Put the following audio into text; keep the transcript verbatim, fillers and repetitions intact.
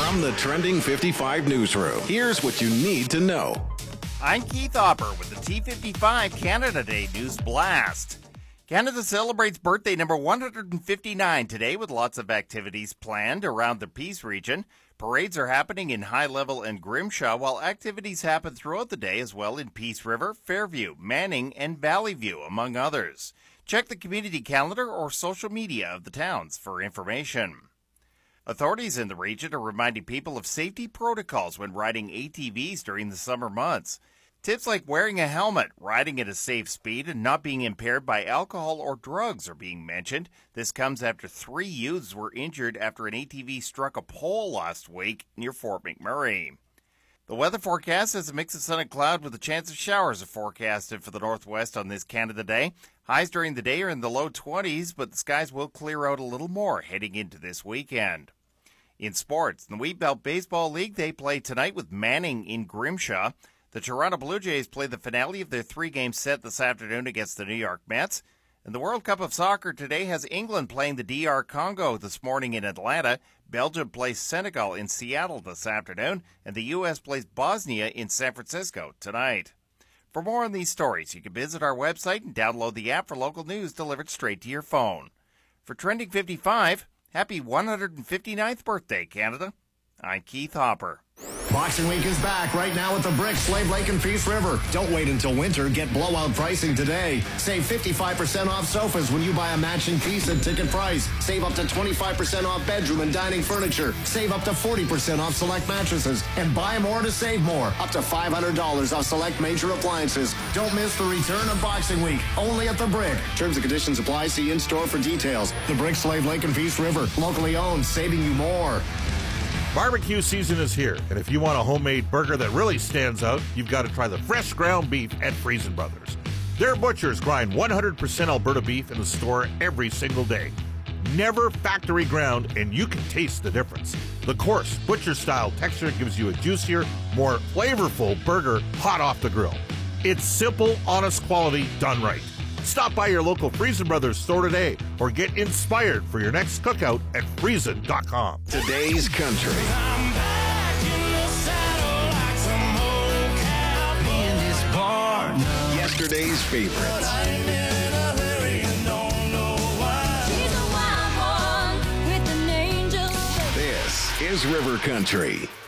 From the Trending fifty-five newsroom, here's what you need to know. I'm Keith Hopper with the T fifty-five Canada Day News Blast. Canada celebrates birthday number one hundred fifty-nine today with lots of activities planned around the Peace region. Parades are happening in High Level and Grimshaw, while activities happen throughout the day as well in Peace River, Fairview, Manning, and Valley View, among others. Check the community calendar or social media of the towns for information. Authorities in the region are reminding people of safety protocols when riding A T Vs during the summer months. Tips like wearing a helmet, riding at a safe speed, and not being impaired by alcohol or drugs are being mentioned. This comes after three youths were injured after an A T V struck a pole last week near Fort McMurray. The weather forecast has a mix of sun and cloud with a chance of showers are forecasted for the northwest on this Canada Day. Highs during the day are in the low twenties, but the skies will clear out a little more heading into this weekend. In sports, in the Wheatbelt Baseball League, they play tonight with Manning in Grimshaw. The Toronto Blue Jays play the finale of their three-game set this afternoon against the New York Mets. And the World Cup of Soccer today has England playing the D R Congo this morning in Atlanta. Belgium plays Senegal in Seattle this afternoon. And the U S plays Bosnia in San Francisco tonight. For more on these stories, you can visit our website and download the app for local news delivered straight to your phone. For Trending fifty-five, happy one hundred fifty-ninth birthday, Canada. I'm Keith Hopper. Boxing Week is back right now at the Brick, Slave Lake, and Peace River. Don't wait until winter. Get blowout pricing today. Save fifty-five percent off sofas when you buy a matching piece at ticket price. Save up to twenty-five percent off bedroom and dining furniture. Save up to forty percent off select mattresses. And buy more to save more. Up to five hundred dollars off select major appliances. Don't miss the return of Boxing Week. Only at the Brick. Terms and conditions apply. See in-store for details. The Brick, Slave Lake, and Peace River. Locally owned. Saving you more. Barbecue season is here, and if you want a homemade burger that really stands out, you've got to try the fresh ground beef at Friesen Brothers. Their butchers grind one hundred percent Alberta beef in the store every single day. Never factory ground, and you can taste the difference. The coarse, butcher-style texture gives you a juicier, more flavorful burger hot off the grill. It's simple, honest quality done right. Stop by your local Friesen Brothers store today or get inspired for your next cookout at friesen dot com. Today's country. I'm back in the saddle like some old cowboy in this barn. Yesterday's favorites. But I'm in a hurry and don't know why. She's a wild one with an angel. This is River Country.